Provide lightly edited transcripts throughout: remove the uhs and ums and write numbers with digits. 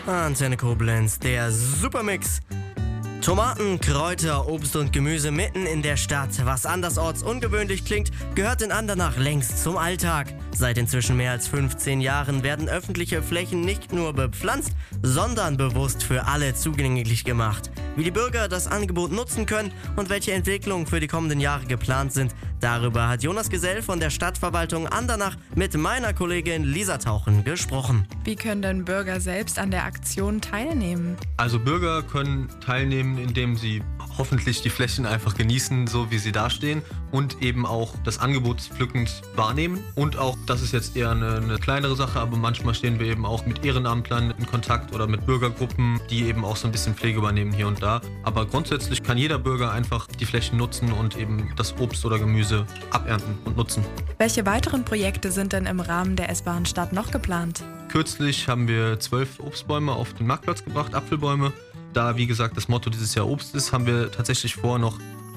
Antenne Koblenz, der Supermix. Tomaten, Kräuter, Obst und Gemüse mitten in der Stadt. Was andersorts ungewöhnlich klingt, gehört in Andernach längst zum Alltag. Seit inzwischen mehr als 15 Jahren werden öffentliche Flächen nicht nur bepflanzt, sondern bewusst für alle zugänglich gemacht. Wie die Bürger das Angebot nutzen können und welche Entwicklungen für die kommenden Jahre geplant sind, darüber hat Jonas Gesell von der Stadtverwaltung Andernach mit meiner Kollegin Lisa Tauchen gesprochen. Wie können denn Bürger selbst an der Aktion teilnehmen? Also Bürger können teilnehmen, indem sie hoffentlich die Flächen einfach genießen, so wie sie dastehen, und eben auch das Angebot pflückend wahrnehmen. Und auch, das ist jetzt eher eine kleinere Sache, aber manchmal stehen wir eben auch mit Ehrenamtlern in Kontakt oder mit Bürgergruppen, die eben auch so ein bisschen Pflege übernehmen hier und da. Aber grundsätzlich kann jeder Bürger einfach die Flächen nutzen und eben das Obst oder Gemüse abernten und nutzen. Welche weiteren Projekte sind denn im Rahmen der S-Bahn Stadt noch geplant? Kürzlich haben wir 12 Obstbäume auf den Marktplatz gebracht, Apfelbäume. Da, wie gesagt, das Motto dieses Jahr Obst ist, haben wir tatsächlich vor, noch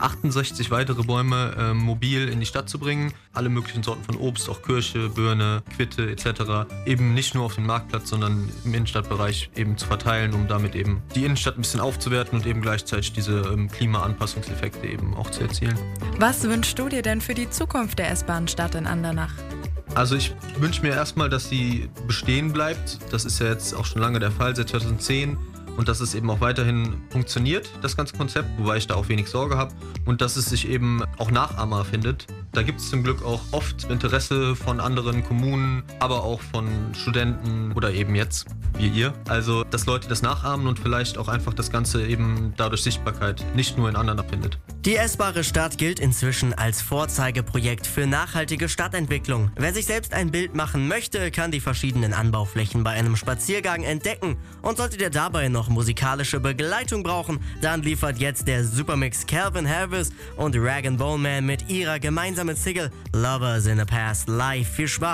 68 weitere Bäume mobil in die Stadt zu bringen. Alle möglichen Sorten von Obst, auch Kirsche, Birne, Quitte etc. Eben nicht nur auf dem Marktplatz, sondern im Innenstadtbereich eben zu verteilen, um damit eben die Innenstadt ein bisschen aufzuwerten und eben gleichzeitig diese Klimaanpassungseffekte eben auch zu erzielen. Was wünschst du dir denn für die Zukunft der S-Bahn Stadt in Andernach? Also ich wünsche mir erstmal, dass sie bestehen bleibt. Das ist ja jetzt auch schon lange der Fall, seit 2010. Und dass es eben auch weiterhin funktioniert, das ganze Konzept, wobei ich da auch wenig Sorge habe. Und dass es sich eben auch Nachahmer findet. Da gibt es zum Glück auch oft Interesse von anderen Kommunen, aber auch von Studenten oder eben jetzt, wie ihr. Also, dass Leute das nachahmen und vielleicht auch einfach das Ganze eben dadurch Sichtbarkeit nicht nur in Andernach findet. Die essbare Stadt gilt inzwischen als Vorzeigeprojekt für nachhaltige Stadtentwicklung. Wer sich selbst ein Bild machen möchte, kann die verschiedenen Anbauflächen bei einem Spaziergang entdecken. Und solltet ihr dabei noch musikalische Begleitung brauchen, dann liefert jetzt der Supermix Calvin Harris und Rag & Bone Man mit ihrer gemeinsamen Single Lovers in the Past live. Viel Spaß!